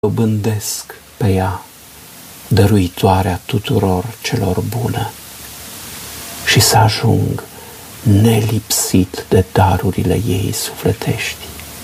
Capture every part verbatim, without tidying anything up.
dobândesc pe ea, dăruitoarea tuturor celor bune, și să ajung nelipsit de darurile ei sufletești.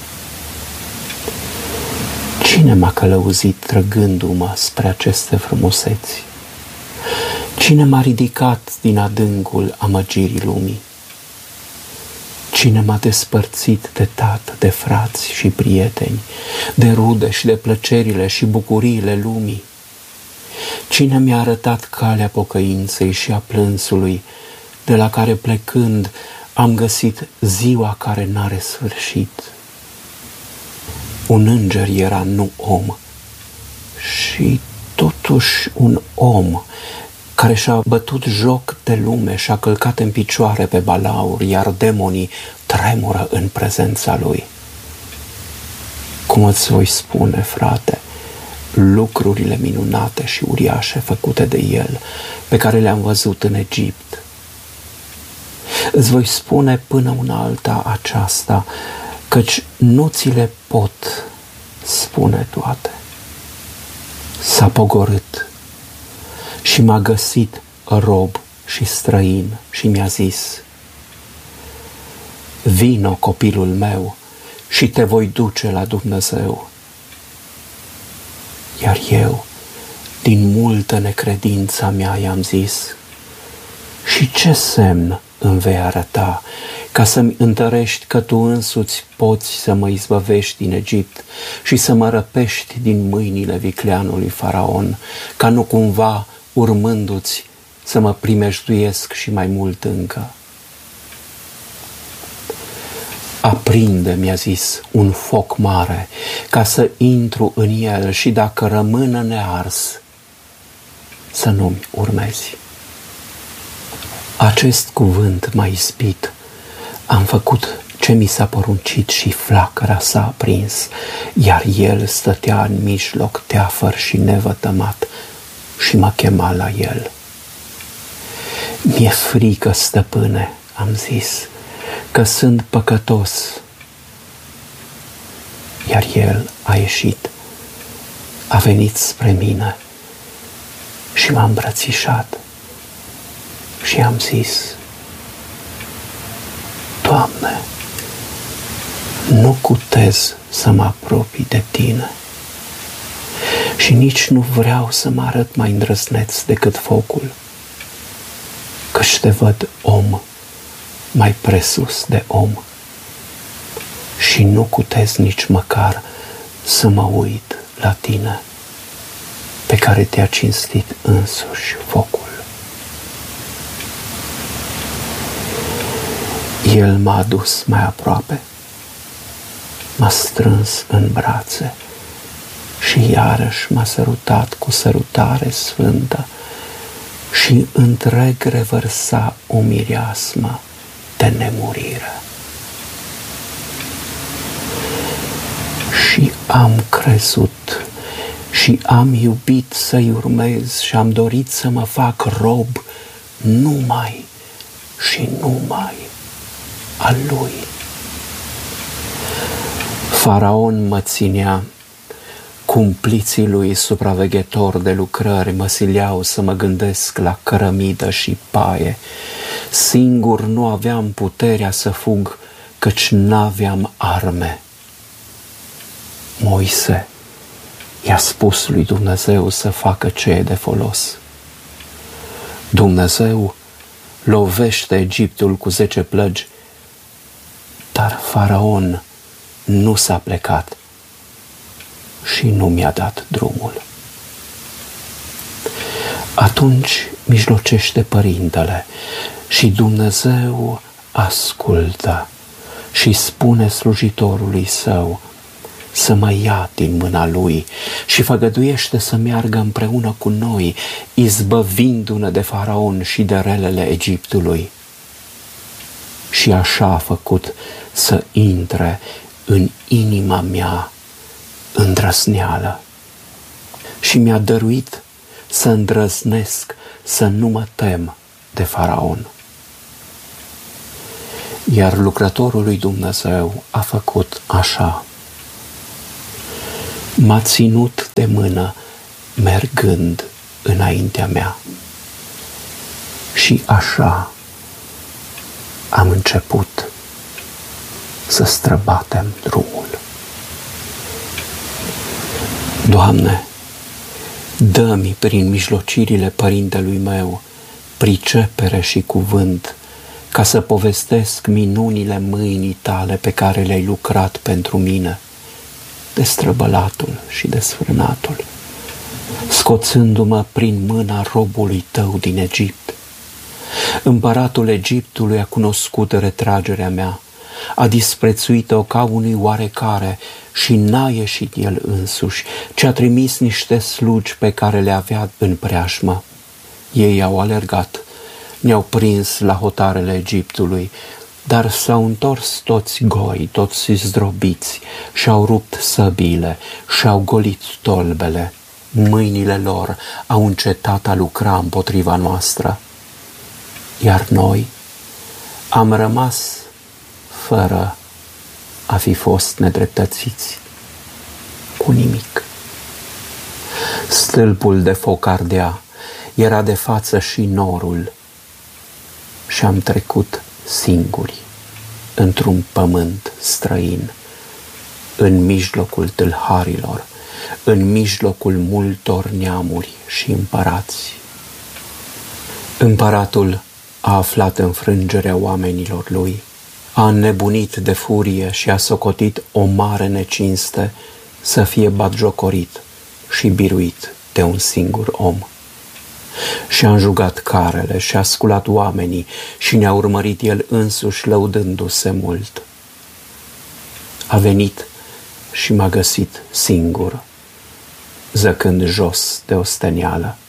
Cine m-a călăuzit trăgându-mă spre aceste frumuseți? Cine m-a ridicat din adâncul amăgirii lumii? Cine m-a despărțit de tată, de frați și prieteni, de rude și de plăcerile și bucuriile lumii? Cine mi-a arătat calea pocăinței și a plânsului, de la care plecând am găsit ziua care n-are sfârșit? Un înger era, nu om, și totuși un om care și-a bătut joc de lume și-a călcat în picioare pe balaur, iar demonii tremură în prezența lui. Cum îți voi spune, frate, lucrurile minunate și uriașe făcute de el, pe care le-am văzut în Egipt? Îți voi spune până una alta aceasta, căci nu ți le pot spune toate. S-a pogorât și m-a găsit rob și străin și mi-a zis: vino, copilul meu, și te voi duce la Dumnezeu. Iar eu, din multă necredința mea, i-am zis: și ce semn îmi vei arăta, ca să-mi întărești că tu însuți poți să mă izbăvești din Egipt și să mă răpești din mâinile vicleanului Faraon, ca nu cumva, urmându-ți, să mă primejduiesc și mai mult încă? Aprinde, mi-a zis, un foc mare, ca să intru în el și dacă rămână nears, să nu-mi urmezi. Acest cuvânt m-a ispit. Am făcut ce mi s-a poruncit și flacăra s-a aprins, iar el stătea în mijloc teafăr și nevătămat și mă chema la el. Mi-e frică, stăpâne, am zis, că sunt păcătos. Iar el a ieșit, a venit spre mine și m-a îmbrățișat și am zis: Doamne, nu cutez să mă apropii de Tine și nici nu vreau să mă arăt mai îndrăzneț decât focul, căci te văd om mai presus de om și nu cutez nici măcar să mă uit la Tine, pe care te-a cinstit însuși focul. El m-a adus mai aproape, m-a strâns în brațe și iarăși m-a sărutat cu sărutare sfântă și întreg revărsa o mireasmă de nemurire. Și am crezut și am iubit să-i urmez și am dorit să mă fac rob numai și numai al lui. Faraon mă ținea, cumpliții lui supraveghetori de lucrări mă sileau să mă gândesc la cărămidă și paie. Singur nu aveam puterea să fug, căci n-aveam arme. Moise i-a spus lui Dumnezeu să facă ce e de folos. Dumnezeu lovește Egiptul cu zece plăgi, dar Faraon nu s-a plecat și nu mi-a dat drumul. Atunci mijlocește Părintele și Dumnezeu ascultă și spune slujitorului său să mă ia din mâna lui și făgăduiește să meargă împreună cu noi, izbăvindu-ne de Faraon și de relele Egiptului. Și așa a făcut să intre în inima mea îndrăzneală și mi-a dăruit să îndrăznesc, să nu mă tem de Faraon. Iar lucrătorul lui Dumnezeu a făcut așa. m-a ținut de mână mergând înaintea mea. Și așa am început să străbatem drumul. Doamne, dă-mi prin mijlocirile părintelui meu pricepere și cuvânt, ca să povestesc minunile mâinii tale pe care le-ai lucrat pentru mine, destrăbălatul și desfrânatul, scoțându-mă prin mâna robului tău din Egipt. Împăratul Egiptului a cunoscut retragerea mea, a disprețuit-o ca unui oarecare și n-a ieșit el însuși, ci a trimis niște slugi pe care le avea în preajmă. Ei au alergat, ne-au prins la hotarele Egiptului, dar s-au întors toți goi, toți zdrobiți, și-au rupt săbiile, și-au golit tolbele. Mâinile lor au încetat a lucra împotriva noastră, iar noi am rămas fără a fi fost nedreptățiți cu nimic. Stâlpul de foc ardea, era de față și norul, și am trecut singuri într-un pământ străin, în mijlocul tâlharilor, în mijlocul multor neamuri și împărați. Împăratul a aflat înfrângerea oamenilor lui, a înnebunit de furie și a socotit o mare necinste să fie batjocorit și biruit de un singur om. Și-a înjugat carele și-a sculat oamenii și ne-a urmărit el însuși lăudându-se mult. A venit și m-a găsit singur, zăcând jos de ostenială.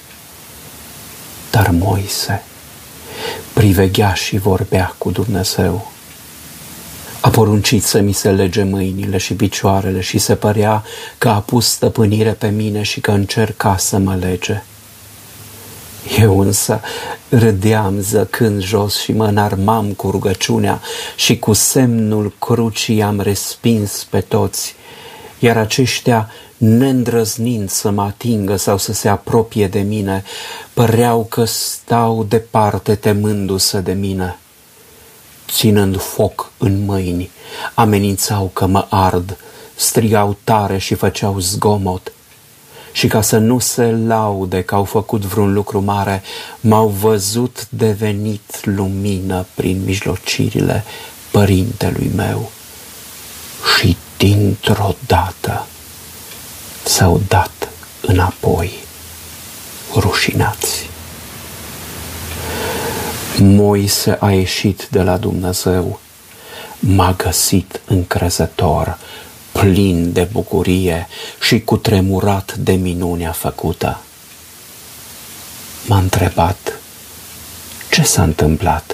Dar Moise priveghea și vorbea cu Dumnezeu. A poruncit să mi se lege mâinile și picioarele și se părea că a pus stăpânire pe mine și că încerca să mă lege. Eu însă râdeam zăcând jos și mă înarmam cu rugăciunea și cu semnul crucii am respins pe toți, iar aceștia, neîndrăznind să mă atingă sau să se apropie de mine, păreau că stau departe temându-se de mine. Ținând foc în mâini, amenințau că mă ard, strigau tare și făceau zgomot. Și ca să nu se laude că au făcut vreun lucru mare, m-au văzut devenit lumină prin mijlocirile părintelui meu. Și dintr-o dată s-au dat înapoi rușinați. Moise a ieșit de la Dumnezeu, m-a găsit încrezător, plin de bucurie și cutremurat de minunea făcută. M-a întrebat ce s-a întâmplat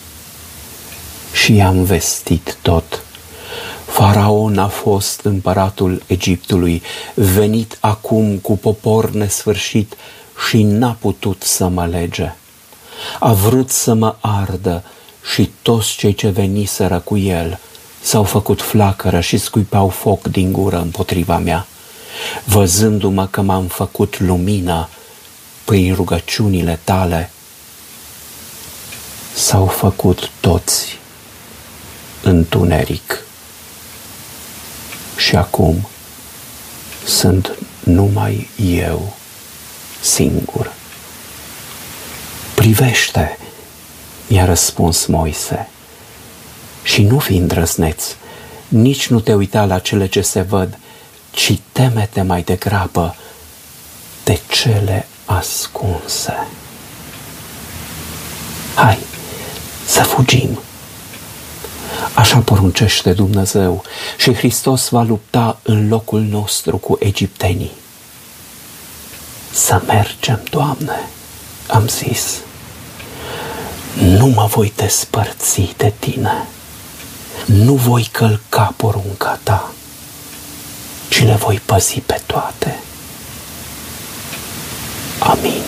și i-am vestit tot. Faraon a fost împăratul Egiptului, venit acum cu popor nesfârșit și n-a putut să mă lege. A vrut să mă ardă și toți cei ce veniseră cu el s-au făcut flacără și scuipeau foc din gură împotriva mea. Văzându-mă că m-am făcut lumină prin rugăciunile tale, s-au făcut toți întuneric. Și acum sunt numai eu singur. Privește, mi-a răspuns Moise, și nu fi îndrăzneț, nici nu te uita la cele ce se văd, ci teme-te mai degrabă de cele ascunse. Hai, să fugim! Așa poruncește Dumnezeu și Hristos va lupta în locul nostru cu egiptenii. Să mergem, Doamne, am zis. Nu mă voi despărți de tine, nu voi călca porunca ta, ci le voi păzi pe toate. Amin.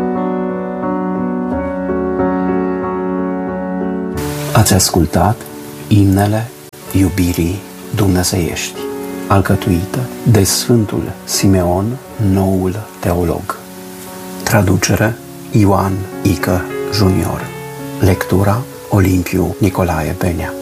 Ați ascultat Imnele iubirii dumnezeiești, alcătuită de Sfântul Simeon, noul teolog. Traducere Ioan Ică Junior. Lectura Olimpiu Nicolae Benea.